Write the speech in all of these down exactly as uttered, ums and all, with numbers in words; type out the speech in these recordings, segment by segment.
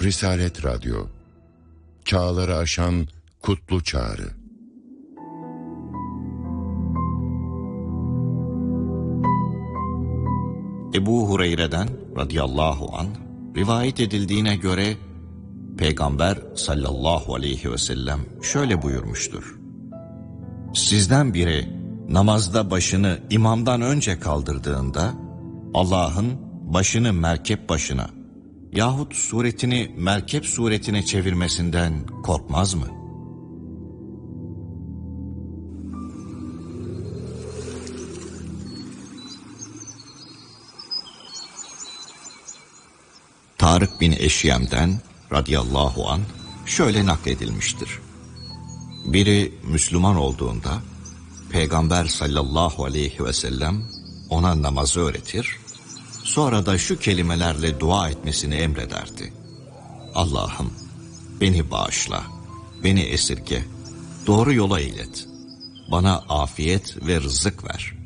Risalet Radyo, çağları aşan kutlu çağrı. Ebu Hureyre'den radıyallahu anh rivayet edildiğine göre Peygamber sallallahu aleyhi ve sellem şöyle buyurmuştur: Sizden biri namazda başını imamdan önce kaldırdığında Allah'ın başını merkep başına yahut suretini merkep suretine çevirmesinden korkmaz mı? Tarık bin Eşyem'den radıyallahu anh şöyle nakledilmiştir: Biri Müslüman olduğunda Peygamber sallallahu aleyhi ve sellem ona namazı öğretir, sonra da şu kelimelerle dua etmesini emrederdi: Allah'ım beni bağışla, beni esirge, doğru yola ilet, bana afiyet ve rızık ver.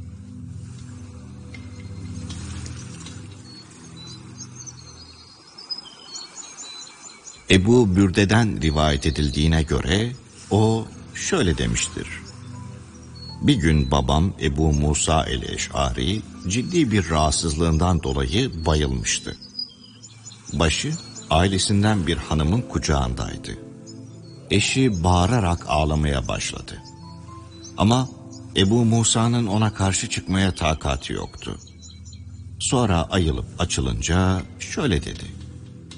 Ebu Bürde'den rivayet edildiğine göre o şöyle demiştir: Bir gün babam Ebu Musa el-Eş'ari ciddi bir rahatsızlığından dolayı bayılmıştı. Başı ailesinden bir hanımın kucağındaydı. Eşi bağırarak ağlamaya başladı. Ama Ebu Musa'nın ona karşı çıkmaya takati yoktu. Sonra ayılıp açılınca şöyle dedi: